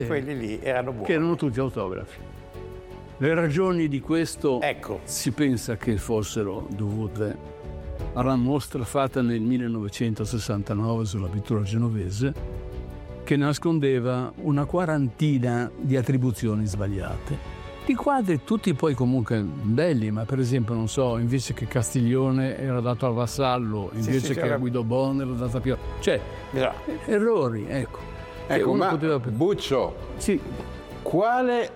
quelli lì erano buoni. Che erano tutti autografi. Le ragioni di questo si pensa che fossero dovute alla mostra fatta nel 1969 sulla pittura genovese, che nascondeva una quarantina di attribuzioni sbagliate. I quadri tutti poi comunque belli, ma per esempio, non so, invece che Castiglione era dato al vassallo, invece che a Guido Bon era dato a Piero. Cioè, errori, ecco. Ecco, ma Buccio, quale...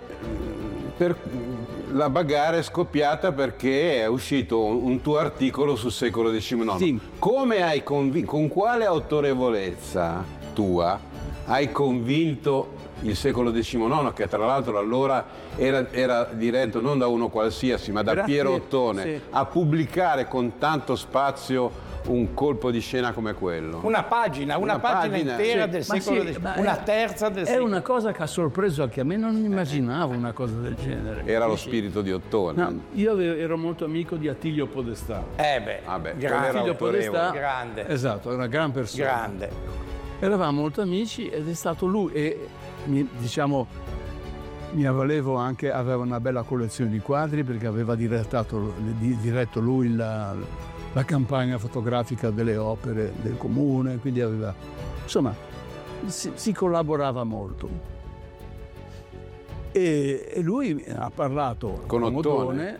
La bagarre è scoppiata perché è uscito un tuo articolo sul secolo XIX. Sì. Come hai con quale autorevolezza tua hai convinto il secolo XIX, che tra l'altro allora era diretto non da uno qualsiasi, ma da Piero Ottone, a pubblicare con tanto spazio un colpo di scena come quello? Una pagina intera del secolo XIX, una terza del secolo. È una cosa che ha sorpreso anche a me, non immaginavo una cosa del genere. Era lo spirito di Ottone. No, io ero molto amico di Attilio Podestà. Grande. Attilio Podestà, grande. Esatto, era una gran persona. Grande. Eravamo molto amici ed è stato lui e mi aveva una bella collezione di quadri perché aveva diretto lui la campagna fotografica delle opere del comune, quindi insomma, si collaborava molto. E lui ha parlato con Ottone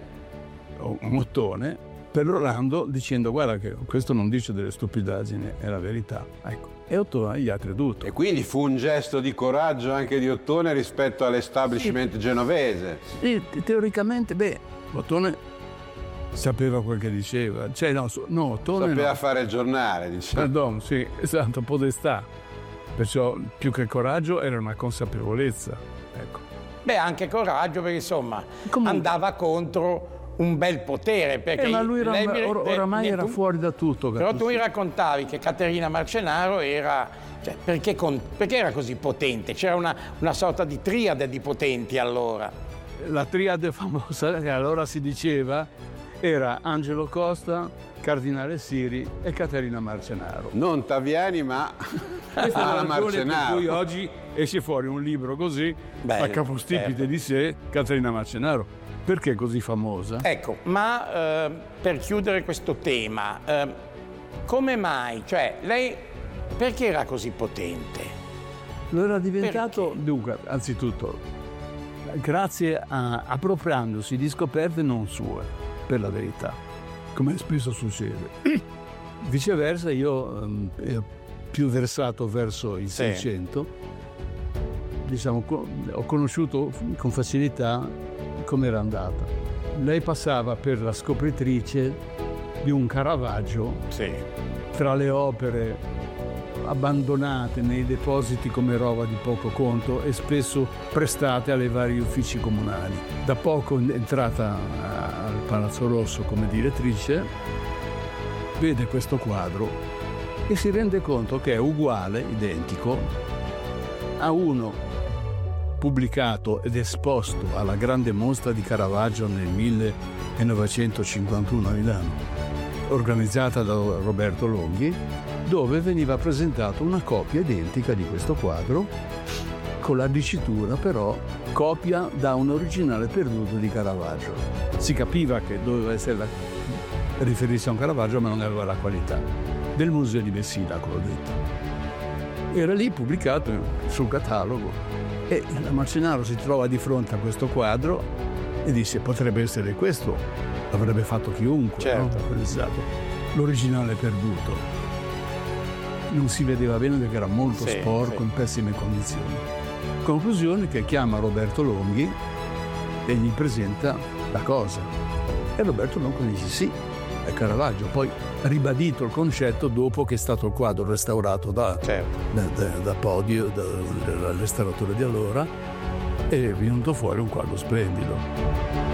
perorando, dicendo: guarda che questo non dice delle stupidaggini, è la verità. Ecco. E Ottone gli ha creduto. E quindi fu un gesto di coraggio anche di Ottone rispetto all'establishment genovese. Sì, teoricamente, Ottone sapeva quel che diceva. Ottone sapeva fare il giornale, diciamo. Pardon, sì, esatto, Podestà. Perciò più che coraggio era una consapevolezza. Ecco. Anche coraggio, perché insomma andava contro un bel potere, perché ma lui oramai era fuori da tutto. Però tu mi raccontavi che Caterina Marcenaro era, perché era così potente? C'era una sorta di triade di potenti allora. La triade famosa che allora si diceva era Angelo Costa, Cardinale Siri e Caterina Marcenaro. Non Taviani, ma Alla Marcenaro. Per cui oggi esce fuori un libro così, a capostipite di sé, Caterina Marcenaro. Perché è così famosa? Ecco, ma per chiudere questo tema, come mai? Lei perché era così potente? Lo era diventato, dunque, anzitutto, grazie appropriandosi di scoperte non sue, per la verità, come spesso succede. Viceversa, io più versato verso il Seicento, ho conosciuto con facilità come era andata. Lei passava per la scopritrice di un Caravaggio tra le opere abbandonate nei depositi come roba di poco conto e spesso prestate alle vari uffici comunali. Da poco entrata al Palazzo Rosso come direttrice, vede questo quadro e si rende conto che è uguale, identico, a uno pubblicato ed esposto alla grande mostra di Caravaggio nel 1951 a Milano, organizzata da Roberto Longhi, dove veniva presentata una copia identica di questo quadro, con la dicitura però copia da un originale perduto di Caravaggio. Si capiva che doveva riferirsi a un Caravaggio, ma non aveva la qualità. Del Museo di Messina, come ho detto. Era lì pubblicato sul catalogo. E la Marcenaro si trova di fronte a questo quadro e disse: potrebbe essere questo, l'avrebbe fatto chiunque, certo. No? L'originale perduto. Non si vedeva bene perché era molto sporco, in pessime condizioni. Conclusione che chiama Roberto Longhi e gli presenta la cosa. E Roberto Longhi dice: sì, è Caravaggio. Poi ribadito il concetto dopo che è stato il quadro restaurato da Podio, dal restauratore di allora, e è venuto fuori un quadro splendido.